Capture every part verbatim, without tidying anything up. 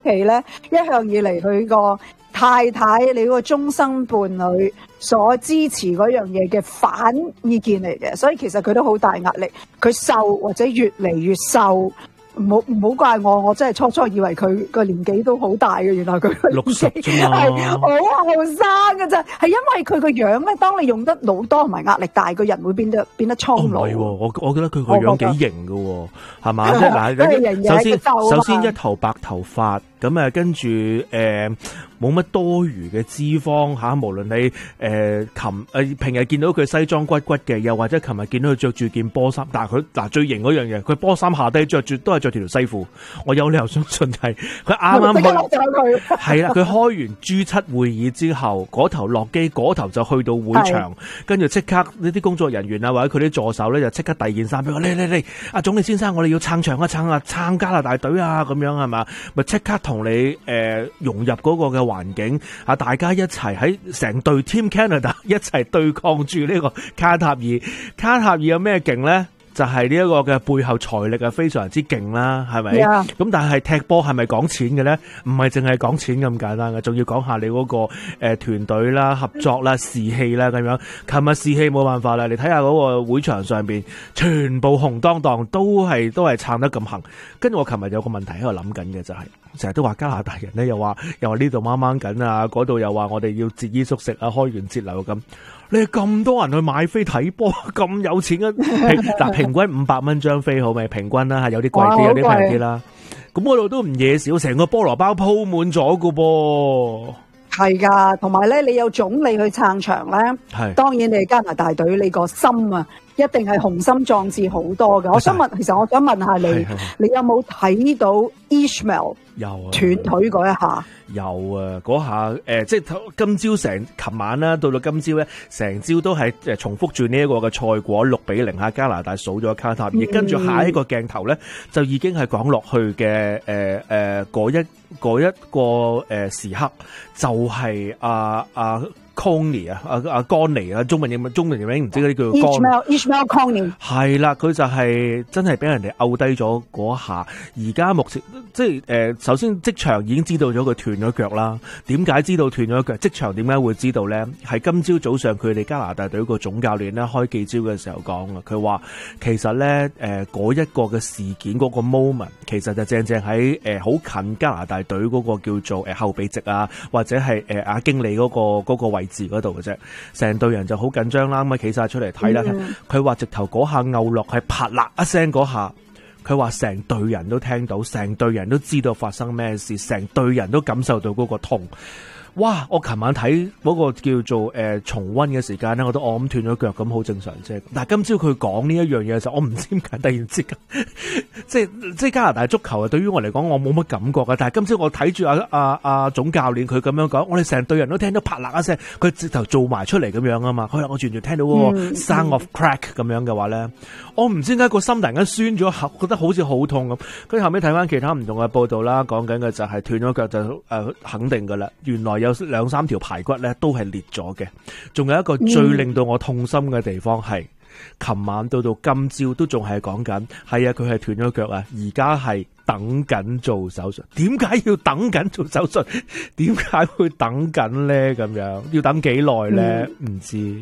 企咧一向以嚟佢個太太你個終生伴侶所支持嗰樣嘢嘅反意見嚟嘅，所以其實佢都好大壓力。佢瘦或者越嚟越瘦。唔好唔好怪我，我真係初初以為佢個年紀都好大嘅，原來佢六十啫嘛， 係好後生嘅啫，係因為佢個樣咧，當你用得腦多同埋壓力大，個人會變得變得蒼老。 唔係喎，我我覺得佢個樣幾型嘅喎，係嘛？即係嗱，首先首先一頭白頭髮，咁啊跟住誒冇乜多餘嘅脂肪嚇，無論你誒琴誒平日見到佢西裝骨骨嘅，又或者琴日見到佢着住件波衫，但係佢嗱最型嗰樣嘢，佢波衫下低着住都係着條西褲，我有理由相信係佢啱啱開係啦，佢開完 G 七會議之後，嗰頭落機，嗰頭就去到會場，跟住即刻呢啲工作人員啊或者佢啲助手咧就即刻遞件衫俾我，嚟嚟嚟，阿總理先生，我哋要撐場啊撐啊撐加拿大隊啊咁樣係嘛，咪即刻同你誒、呃、融入嗰個嘅環境啊！大家一齊喺成隊 Team Canada 一齊對抗住呢個卡塔爾。卡塔爾有咩勁咧？就係呢一個嘅背後財力啊，非常之勁啦，係咪？咁、yeah. 但係踢波係咪講錢嘅咧？唔係淨係講錢咁簡單嘅，仲要講下你嗰、那個誒、呃、團隊啦、合作啦、士氣啦咁樣。琴日士氣冇辦法啦，你睇下嗰個會場上邊全部紅當當，都係都係撐得咁行。跟住我琴日有個問題喺度諗緊嘅就係、是，成日都話加拿大人咧，又話又話呢度掹掹緊啊，嗰度又話我哋要節衣縮食啊，開源節流咁。你咁多人去買飛睇波，咁有錢啊！嗱，平均五百蚊張飛好未？平均啦，有啲貴啲，有啲平啲啦。咁嗰度都唔嘢少，成個菠蘿包鋪滿咗噶噃。係噶，同埋咧，你有總理去撐場咧，係當然你係加拿大隊，你個心啊，一定係雄心壯志好多嘅。我想問，其實我想問下你，你有冇睇到 Ishmael 有啊斷腿嗰一下？有啊，嗰下誒、呃，即係今朝成琴晚啦，到到今朝咧，成朝都係誒重複住呢一個嘅賽果六比零下加拿大數咗卡塔爾，跟、嗯、住下一個鏡頭咧就已經係講落去嘅誒誒嗰一嗰一個誒、呃、時刻，就係阿阿 Coney 啊，阿阿 Coney 啊，中文英文中文名唔知嗰啲叫 Ishmael Ishmael Coney 係啦，佢就係真係俾人哋拗低咗嗰下。而家目前即係誒、呃，首先職場已經知道咗佢斷咗腳啦。點解知道斷咗腳？職場點解會知道咧？係今朝早上佢哋加拿大隊個總教練咧開記招嘅時候講啊，佢話其實咧誒嗰一個嘅事件嗰、嗰個 moment， 其實就正正喺誒好近加拿大隊嗰個叫做誒、呃、後備席啊，或者係誒阿經理嗰、嗰個、嗰個位置嗰度嘅啫。成隊人就好緊張啦，咁啊企晒出嚟睇啦。佢、嗯、話直頭嗰下拗落係啪啦一聲嗰下。佢話成隊人都聽到，成隊人都知道發生咩事，成隊人都感受到嗰個痛。哇！我琴晚睇嗰個叫做誒、呃、重溫嘅時間咧，我都我咁斷咗腳咁好正常啫。但係今朝佢講呢一樣嘢嘅時候，我唔知點解突然之間，即係即係加拿大足球啊！對於我嚟講，我冇乜感覺嘅。但係今朝我睇住阿阿阿總教練佢咁樣講，我哋成隊人都聽到啪啦一聲，佢直頭做埋出嚟咁樣啊嘛。佢話我完全聽到嗰個 sound of crack 咁樣嘅話咧、嗯，我唔知點解個心突然間酸咗，覺得好似好痛咁。跟住後尾睇翻其他唔同嘅報道啦，講緊嘅就係斷咗腳就誒、呃、肯定噶啦，原來有兩三條排骨咧都係裂咗嘅，仲有一個最令到我痛心嘅地方係，琴、嗯、晚到到今朝都仲係講緊，係啊，佢係斷咗腳啊，而家係等緊做手術。點解要等緊做手術？點解會等緊咧？咁樣要等幾耐咧？唔、嗯、知。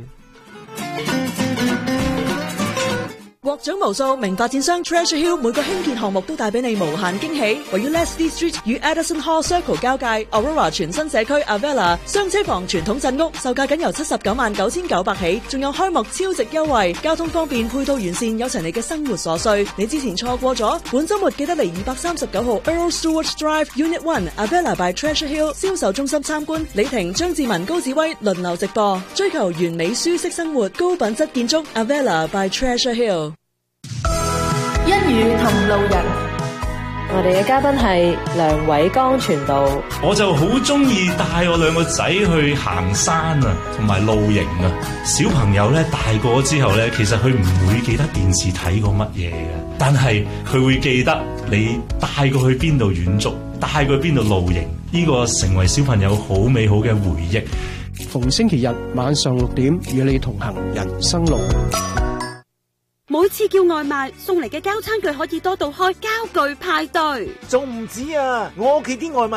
獲獎無數，名發展商 Treasure Hill 每個興建項目都帶俾你無限驚喜。位於 Leslie Street 與 Addison Hall Circle 交界 Aurora 全新社區 Avella 雙車房傳統鎮屋，售價僅由七十九萬九千九百起，仲有開幕超值優惠，交通方便，配套完善，有齊你嘅生活所需。你之前錯過咗，本周末記得嚟二百三十九號 Earl Stewart Drive Unit One Avella by Treasure Hill 銷售中心參觀。李婷、張志文、高志威輪流直播，追求完美舒適生活，高品質建築 Avella by Treasure Hill。 一語同路人，我哋嘅嘉賓係梁偉剛傳道。 我就好中意帶我兩個仔去行山啊，同埋露營啊。小朋友咧大個之後咧，其實佢唔會記得電視睇過乜嘢嘅，但係佢會記得你帶過去邊度遠足，帶過去邊度露營，呢個成為小朋友好美好嘅回憶。 逢星期日晚上六點與你同行人生路。 每次叫外賣送嚟嘅膠餐具可以多到開膠具派對。 仲唔止啊！我屋企啲外賣